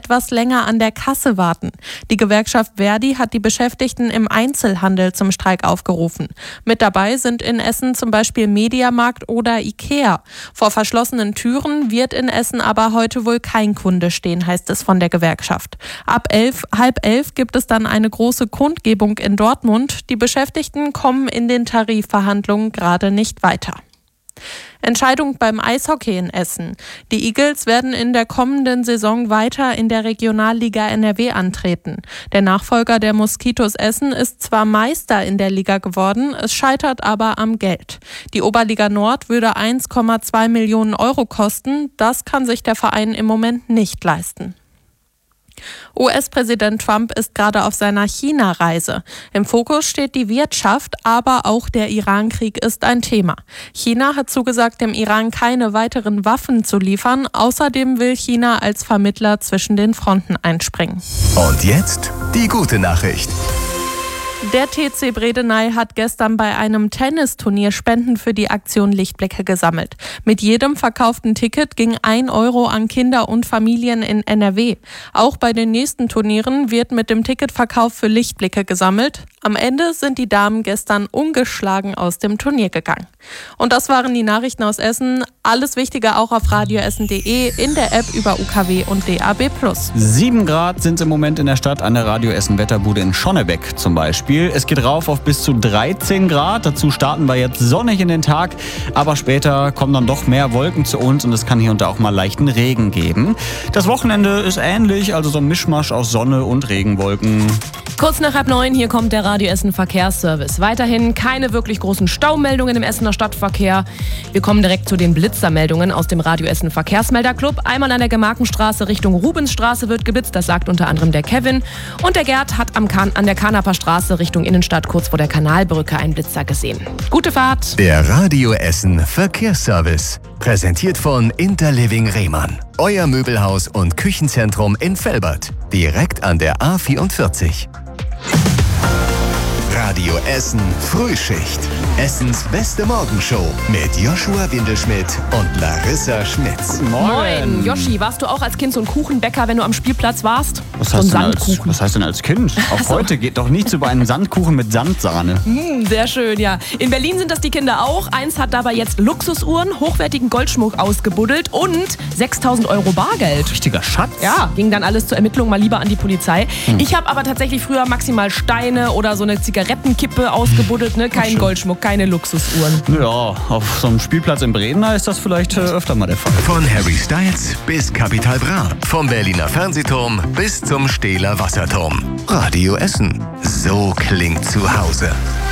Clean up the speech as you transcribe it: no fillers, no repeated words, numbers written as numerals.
etwas länger an der Kasse warten. Die Gewerkschaft Verdi hat die Beschäftigten im Einzelhandel zum Streik aufgerufen. Mit dabei sind in Essen zum Beispiel Mediamarkt oder Ikea. Vor verschlossenen Türen wird in Essen aber heute wohl kein Kunde stehen, heißt es von der Gewerkschaft. Ab 10:30 gibt es dann eine große Kundgebung in Dortmund. Die Beschäftigten kommen in den Tarifverhandlungen gerade nicht weiter. Entscheidung beim Eishockey in Essen. Die Eagles werden in der kommenden Saison weiter in der Regionalliga NRW antreten. Der Nachfolger der Moskitos Essen ist zwar Meister in der Liga geworden, es scheitert aber am Geld. Die Oberliga Nord würde 1,2 Millionen Euro kosten. Das kann sich der Verein im Moment nicht leisten. US-Präsident Trump ist gerade auf seiner China-Reise. Im Fokus steht die Wirtschaft, aber auch der Iran-Krieg ist ein Thema. China hat zugesagt, dem Iran keine weiteren Waffen zu liefern. Außerdem will China als Vermittler zwischen den Fronten einspringen. Und jetzt die gute Nachricht. Der TC Bredeney hat gestern bei einem Tennisturnier Spenden für die Aktion Lichtblicke gesammelt. Mit jedem verkauften Ticket ging 1 Euro an Kinder und Familien in NRW. Auch bei den nächsten Turnieren wird mit dem Ticketverkauf für Lichtblicke gesammelt. Am Ende sind die Damen gestern ungeschlagen aus dem Turnier gegangen. Und das waren die Nachrichten aus Essen. Alles Wichtige auch auf radioessen.de, in der App über UKW und DAB+. 7 Grad sind es im Moment in der Stadt, an der Radio Essen Wetterbude in Schonnebeck zum Beispiel. Es geht rauf auf bis zu 13 Grad. Dazu starten wir jetzt sonnig in den Tag. Aber später kommen dann doch mehr Wolken zu uns und es kann hier und da auch mal leichten Regen geben. Das Wochenende ist ähnlich, also so ein Mischmasch aus Sonne und Regenwolken. Kurz nach 8:30, hier kommt der Radio Essen Verkehrsservice. Weiterhin keine wirklich großen Staumeldungen im Essener Stadtverkehr. Wir kommen direkt zu den Blitzermeldungen aus dem Radio Essen Verkehrsmelderclub. Einmal an der Gemarkenstraße Richtung Rubensstraße wird geblitzt, das sagt unter anderem der Kevin. Und der Gerd hat an der Kanaper Straße Richtung Innenstadt kurz vor der Kanalbrücke einen Blitzer gesehen. Gute Fahrt! Der Radio Essen Verkehrsservice. Präsentiert von Interliving Rehmann. Euer Möbelhaus und Küchenzentrum in Velbert. Direkt an der A44. Radio Essen Frühschicht. Essens beste Morgenshow mit Joshua Windelschmidt und Larissa Schmitz. Moin. Joshi, warst du auch als Kind so ein Kuchenbäcker, wenn du am Spielplatz warst? Was heißt denn als Kind? Auch heute geht doch nichts über einen Sandkuchen mit Sandsahne. Sehr schön, ja. In Berlin sind das die Kinder auch. Eins hat dabei jetzt Luxusuhren, hochwertigen Goldschmuck ausgebuddelt und 6.000 Euro Bargeld. Richtiger Schatz. Ja, ging dann alles zur Ermittlung mal lieber an die Polizei. Ich habe aber tatsächlich früher maximal Steine oder so eine Zigarettenkippe ausgebuddelt, ne? Kein Goldschmuck, keine Luxusuhren. Ja, auf so einem Spielplatz in Bredeney ist das vielleicht öfter mal der Fall. Von Harry Styles bis Capital Bra. Vom Berliner Fernsehturm bis zum Stähler Wasserturm. Radio Essen. So klingt zu Hause.